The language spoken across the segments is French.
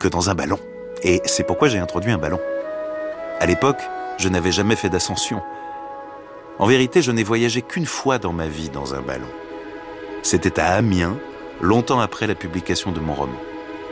que dans un ballon. Et c'est pourquoi j'ai introduit un ballon. À l'époque, je n'avais jamais fait d'ascension. En vérité, je n'ai voyagé qu'une fois dans ma vie dans un ballon. C'était à Amiens, longtemps après la publication de mon roman.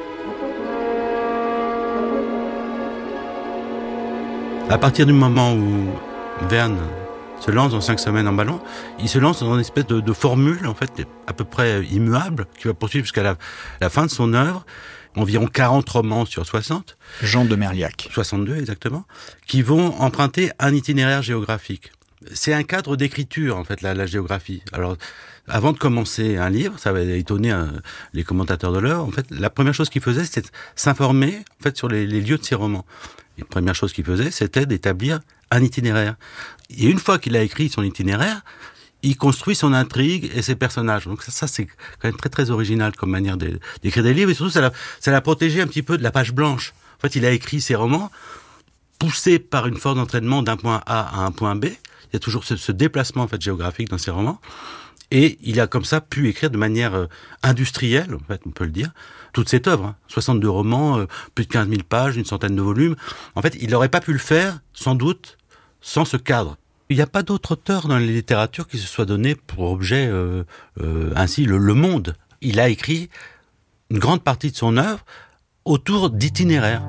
À partir du moment où Verne se lance dans 5 semaines en ballon, il se lance dans une espèce de formule, en fait, à peu près immuable, qui va poursuivre jusqu'à la fin de son œuvre, environ 40 romans sur 60. Jean de Merliac. 62 exactement, qui vont emprunter un itinéraire géographique. C'est un cadre d'écriture, en fait, la géographie. Alors, avant de commencer un livre, ça va étonner les commentateurs de l'heure, en fait, la première chose qu'il faisait, c'était s'informer, en fait, sur les lieux de ses romans. Et la première chose qu'il faisait, c'était d'établir un itinéraire. Et une fois qu'il a écrit son itinéraire, il construit son intrigue et ses personnages. Donc ça c'est quand même très très original comme manière d'écrire des livres. Et surtout, ça l'a protégé un petit peu de la page blanche. En fait, il a écrit ses romans poussé par une force d'entraînement d'un point A à un point B. Il y a toujours ce déplacement en fait géographique dans ses romans. Et il a comme ça pu écrire de manière industrielle, en fait, on peut le dire, toute cette œuvre. 62 romans, plus de 15 000 pages, une centaine de volumes. En fait, il n'aurait pas pu le faire, sans doute, sans ce cadre. Il n'y a pas d'autre auteur dans la littérature qui se soit donné pour objet ainsi le monde. Il a écrit une grande partie de son œuvre autour d'itinéraires.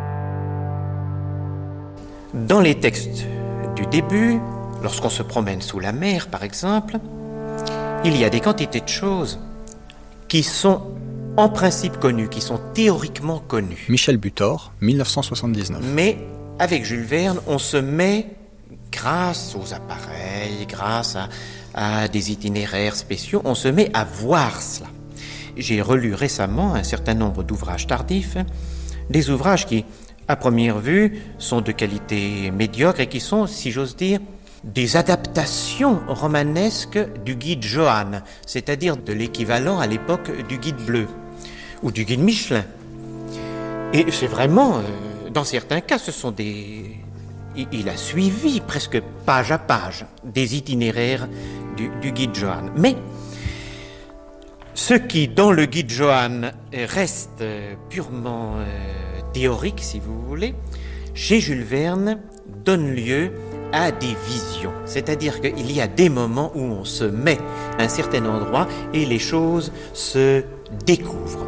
Dans les textes du début, lorsqu'on se promène sous la mer, par exemple, il y a des quantités de choses qui sont en principe connues, qui sont théoriquement connues. Michel Butor, 1979. Mais avec Jules Verne, on se met, grâce aux appareils, grâce à des itinéraires spéciaux, on se met à voir cela. J'ai relu récemment un certain nombre d'ouvrages tardifs, des ouvrages qui, à première vue, sont de qualité médiocre et qui sont, si j'ose dire, des adaptations romanesques du guide Johann, c'est-à-dire de l'équivalent à l'époque du guide bleu ou du guide Michelin. Et c'est vraiment, dans certains cas, ce sont des... Il a suivi presque page à page des itinéraires du guide Johann. Mais ce qui, dans le guide Johann, reste purement théorique, si vous voulez, chez Jules Verne, donne lieu à des visions. C'est-à-dire qu'il y a des moments où on se met à un certain endroit et les choses se découvrent.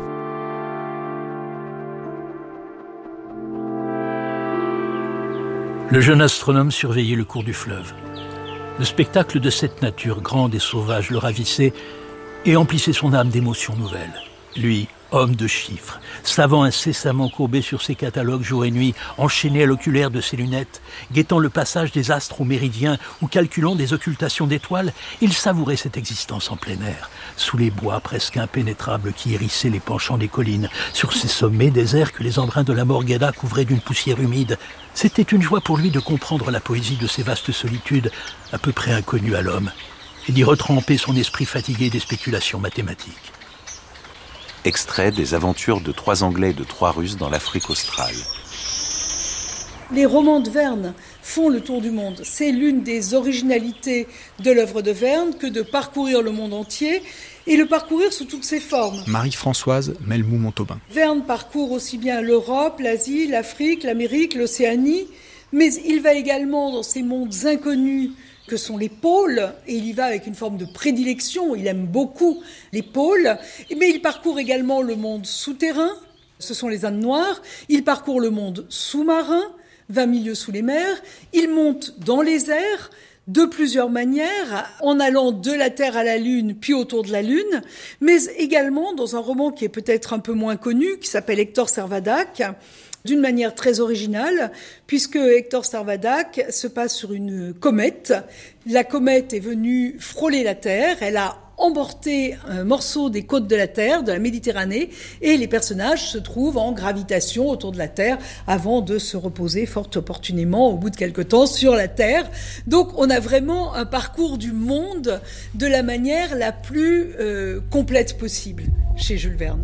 Le jeune astronome surveillait le cours du fleuve. Le spectacle de cette nature grande et sauvage le ravissait et emplissait son âme d'émotions nouvelles. Lui, homme de chiffres, savant incessamment courbé sur ses catalogues jour et nuit, enchaîné à l'oculaire de ses lunettes, guettant le passage des astres au méridien ou calculant des occultations d'étoiles, il savourait cette existence en plein air, sous les bois presque impénétrables qui hérissaient les penchants des collines, sur ces sommets déserts que les embruns de la Morgheda couvraient d'une poussière humide. C'était une joie pour lui de comprendre la poésie de ces vastes solitudes, à peu près inconnues à l'homme, et d'y retremper son esprit fatigué des spéculations mathématiques. Extrait des aventures de 3 Anglais et de 3 Russes dans l'Afrique australe. Les romans de Verne font le tour du monde. C'est l'une des originalités de l'œuvre de Verne que de parcourir le monde entier et le parcourir sous toutes ses formes. Marie-Françoise Melmou-Montauban. Verne parcourt aussi bien l'Europe, l'Asie, l'Afrique, l'Amérique, l'Océanie, mais il va également dans ces mondes inconnus que sont les pôles, et il y va avec une forme de prédilection, il aime beaucoup les pôles, mais il parcourt également le monde souterrain, ce sont les Indes noires, il parcourt le monde sous-marin, 20 milieux sous les mers, il monte dans les airs, de plusieurs manières, en allant de la Terre à la Lune, puis autour de la Lune, mais également dans un roman qui est peut-être un peu moins connu, qui s'appelle Hector Servadac, d'une manière très originale, puisque Hector Servadac se passe sur une comète. La comète est venue frôler la Terre, elle a emporté un morceau des côtes de la Terre, de la Méditerranée, et les personnages se trouvent en gravitation autour de la Terre avant de se reposer fort opportunément au bout de quelque temps sur la Terre. Donc on a vraiment un parcours du monde de la manière la plus complète possible chez Jules Verne.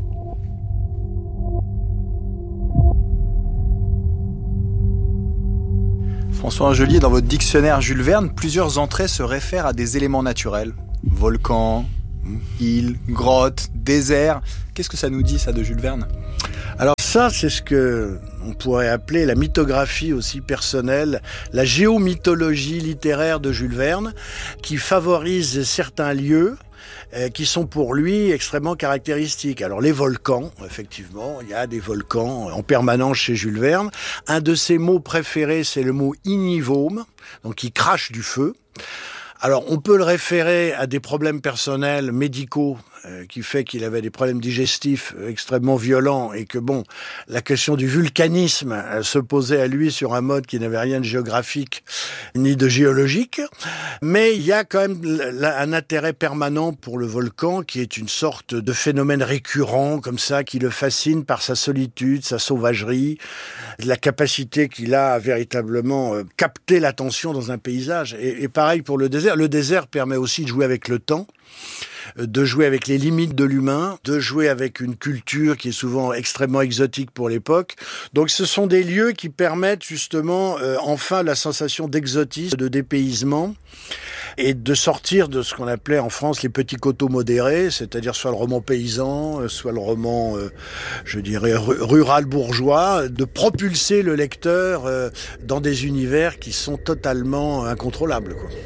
François Angelier, dans votre dictionnaire Jules Verne, plusieurs entrées se réfèrent à des éléments naturels. Volcans, îles, grottes, déserts. Qu'est-ce que ça nous dit, ça, de Jules Verne ? Alors, ça, c'est ce que on pourrait appeler la mythographie aussi personnelle, la géomythologie littéraire de Jules Verne, qui favorise certains lieux qui sont pour lui extrêmement caractéristiques. Alors les volcans, effectivement, il y a des volcans en permanence chez Jules Verne. Un de ses mots préférés, c'est le mot ignivome, donc qui crache du feu. Alors, on peut le référer à des problèmes personnels, médicaux, qui fait qu'il avait des problèmes digestifs extrêmement violents et que, bon, la question du volcanisme se posait à lui sur un mode qui n'avait rien de géographique ni de géologique. Mais il y a quand même un intérêt permanent pour le volcan qui est une sorte de phénomène récurrent, comme ça, qui le fascine par sa solitude, sa sauvagerie, la capacité qu'il a à véritablement capter l'attention dans un paysage. Et pareil pour le désert. Le désert permet aussi de jouer avec le temps, de jouer avec les limites de l'humain, de jouer avec une culture qui est souvent extrêmement exotique pour l'époque. Donc ce sont des lieux qui permettent justement enfin la sensation d'exotisme, de dépaysement et de sortir de ce qu'on appelait en France les petits coteaux modérés, c'est-à-dire soit le roman paysan, soit le roman, je dirais, rural bourgeois, de propulser le lecteur dans des univers qui sont totalement incontrôlables, quoi.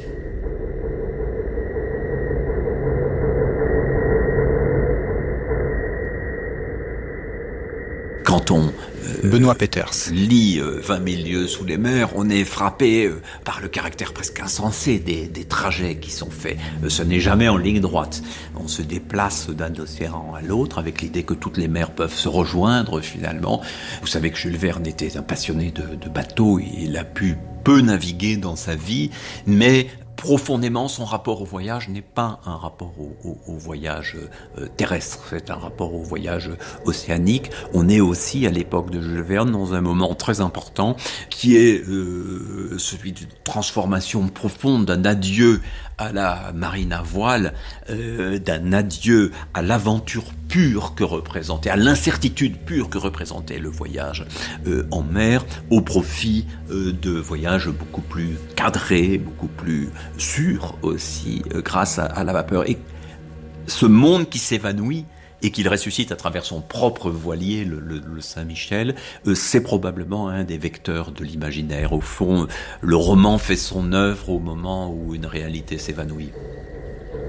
Quand on Benoît Peters lit 20 000 lieues sous les mers, on est frappé par le caractère presque insensé des trajets qui sont faits. Ce n'est jamais en ligne droite. On se déplace d'un océan à l'autre avec l'idée que toutes les mers peuvent se rejoindre finalement. Vous savez que Jules Verne était un passionné de bateaux. Il a pu peu naviguer dans sa vie, mais profondément, son rapport au voyage n'est pas un rapport au voyage terrestre, c'est un rapport au voyage océanique. On est aussi, à l'époque de Jules Verne, dans un moment très important qui est celui d'une transformation profonde, d'un adieu à la marine à voile, d'un adieu à l'aventure pure que représentait, à l'incertitude pure que représentait le voyage en mer, au profit de voyages beaucoup plus cadrés, beaucoup plus sûrs aussi, grâce à la vapeur. Et ce monde qui s'évanouit et qu'il ressuscite à travers son propre voilier, le Saint-Michel, c'est probablement un des vecteurs de l'imaginaire. Au fond, le roman fait son œuvre au moment où une réalité s'évanouit.